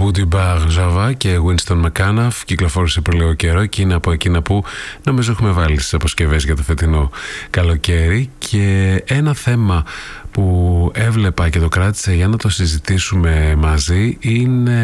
Woody Barjava και Winston McAnuff κυκλοφόρησε πριν λίγο καιρό και είναι από εκείνα που νομίζω έχουμε βάλει στις αποσκευές για το φετινό καλοκαίρι. Και ένα θέμα που έβλεπα και το κράτησα για να το συζητήσουμε μαζί είναι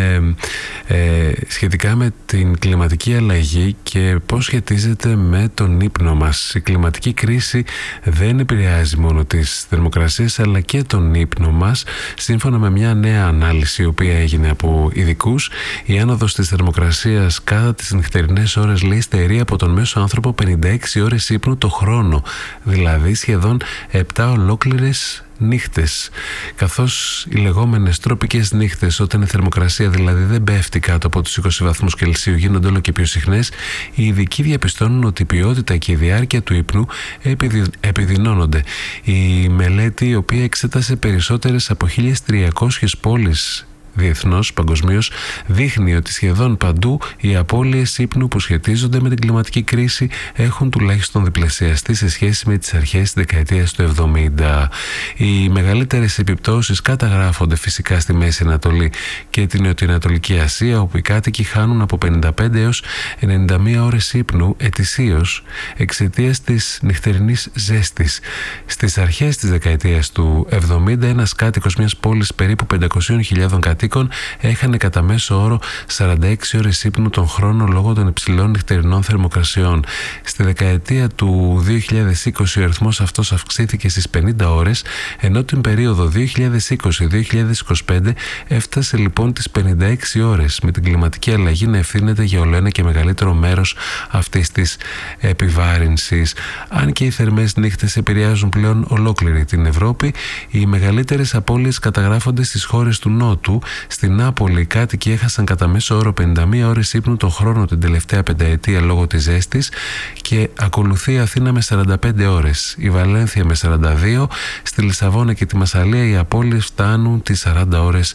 σχετικά με την κλιματική αλλαγή και πώς σχετίζεται με τον ύπνο μας. Η κλιματική κρίση δεν επηρεάζει μόνο τις θερμοκρασίες αλλά και τον ύπνο μας. Σύμφωνα με μια νέα ανάλυση η οποία έγινε από ειδικούς, η άνοδος της θερμοκρασίας κατά τις νυχτερινές ώρες, λέει, στερεί από τον μέσο άνθρωπο 56 ώρες ύπνου το χρόνο, δηλαδή σχεδόν 7 ολόκληρες νύχτες, καθώς οι λεγόμενες τροπικές νύχτες, όταν η θερμοκρασία δηλαδή δεν πέφτει κάτω από τους 20 βαθμούς Κελσίου, γίνονται όλο και πιο συχνές. Οι ειδικοί διαπιστώνουν ότι η ποιότητα και η διάρκεια του ύπνου επιδεινώνονται. Η μελέτη, η οποία εξέτασε περισσότερες από 1.300 πόλεις διεθνώς, παγκοσμίως, δείχνει ότι σχεδόν παντού οι απώλειες ύπνου που σχετίζονται με την κλιματική κρίση έχουν τουλάχιστον διπλασιαστεί σε σχέση με τις αρχές της δεκαετίας του 70. Οι μεγαλύτερες επιπτώσεις καταγράφονται φυσικά στη Μέση Ανατολή και την Νοτιοανατολική Ασία, όπου οι κάτοικοι χάνουν από 55 έως 91 ώρες ύπνου ετησίως εξαιτίας της νυχτερινής ζέστης. Στις αρχές της δεκαετίας του 70, ένας κάτοικος μιας πόλης περίπου 500.000 κατοίκων έχανε κατά μέσο όρο 46 ώρες ύπνου τον χρόνο λόγω των υψηλών νυχτερινών θερμοκρασιών. Στη δεκαετία του 2020 ο αριθμός αυτός αυξήθηκε στις 50 ώρες, ενώ την περίοδο 2020-2025 έφτασε λοιπόν τις 56 ώρες, με την κλιματική αλλαγή να ευθύνεται για ολοένα και μεγαλύτερο μέρος αυτής της επιβάρυνσης. Αν και οι θερμές νύχτες επηρεάζουν πλέον ολόκληρη την Ευρώπη, οι μεγαλύτερες απώλειες καταγράφονται στις χώρες του Νότου. Στην Νάπολη οι κάτοικοι έχασαν κατά μέσο όρο 51 ώρες ύπνου το χρόνο την τελευταία πενταετία λόγω της ζέστης, και ακολουθεί η Αθήνα με 45 ώρες, η Βαλένθια με 42, στη Λισαβόνα και τη Μασσαλία οι απώλειες φτάνουν τις 40 ώρες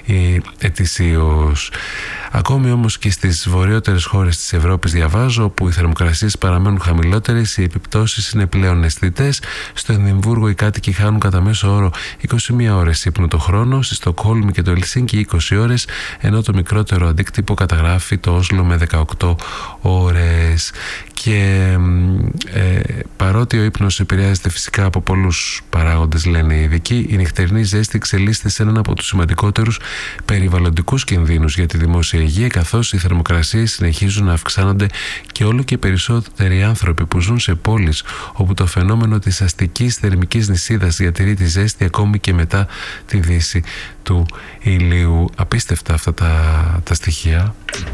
ετησίως. Ακόμη όμως και στις βορειότερες χώρες της Ευρώπης, διαβάζω, όπου οι θερμοκρασίες παραμένουν χαμηλότερες, οι επιπτώσεις είναι πλέον αισθητές. Στο Εδιμβούργο οι κάτοικοι χάνουν κατά μέσο όρο 21 ώρες ύπνου το χρόνο, στη Στοκχόλμη και το Ελσίνκι 20 ώρες, ενώ το μικρότερο αντίκτυπο καταγράφει το Όσλο με 18 ώρες. Και παρότι ο ύπνος επηρεάζεται φυσικά από πολλούς παράγοντες, λένε οι ειδικοί, η νυχτερινή ζέστη εξελίσσεται σε έναν από τους σημαντικότερους περιβαλλοντικούς κινδύνους για τη δημόσια υγεία, καθώς οι θερμοκρασίες συνεχίζουν να αυξάνονται και όλο και περισσότεροι άνθρωποι που ζουν σε πόλεις όπου το φαινόμενο της αστικής θερμικής νησίδας διατηρεί τη ζέστη ακόμη και μετά τη δύση του ηλίου. Απίστευτα αυτά τα στοιχεία.